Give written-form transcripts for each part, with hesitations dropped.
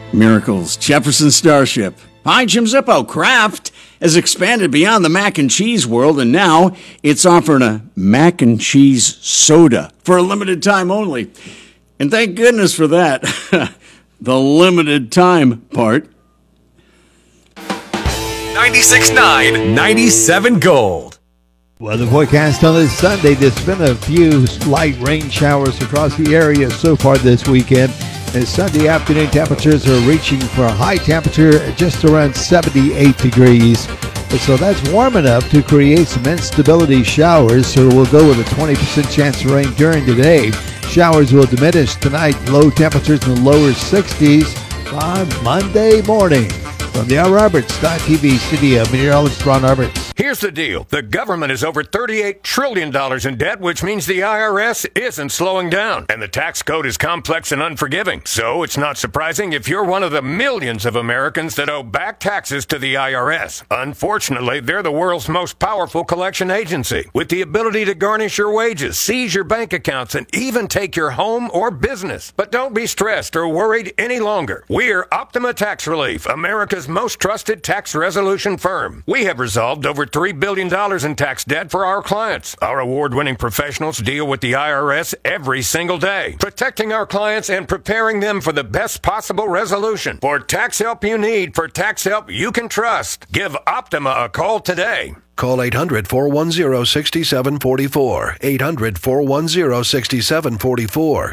Miracles, Jefferson Starship, Pine Jim Zippo, Kraft has expanded beyond the mac and cheese world, and now it's offering a mac and cheese soda for a limited time only. And thank goodness for that. The limited time part. 96.9, 97 Gold. Weather forecast on this Sunday. There's been a few light rain showers across the area so far this weekend. And Sunday afternoon temperatures are reaching for a high temperature just around 78 degrees. So that's warm enough to create some instability showers. So we'll go with a 20% chance of rain during the day. Showers will diminish tonight. Low temperatures in the lower 60s on Monday morning. From the Al Roberts.TV studio, meteorologist Ron Roberts. Here's the deal. The government is over $38 trillion in debt, which means the IRS isn't slowing down. And the tax code is complex and unforgiving. So it's not surprising if you're one of the millions of Americans that owe back taxes to the IRS. Unfortunately, they're the world's most powerful collection agency, with the ability to garnish your wages, seize your bank accounts, and even take your home or business. But don't be stressed or worried any longer. We're Optima Tax Relief, America's most trusted tax resolution firm. We have resolved over $3 billion in tax debt for our clients. Our award-winning professionals deal with the IRS every single day, protecting our clients and preparing them for the best possible resolution. For tax help you need, for tax help you can trust, give Optima a call today. Call 800-410-6744. 800-410-6744.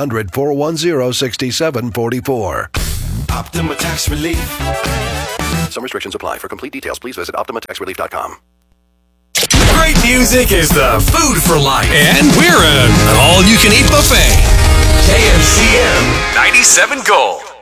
800-410-6744. Optima Tax Relief. Some restrictions apply. For complete details, please visit OptimaTaxRelief.com. Great music is the food for life. And we're an all-you-can-eat buffet. KMCM 97 Gold.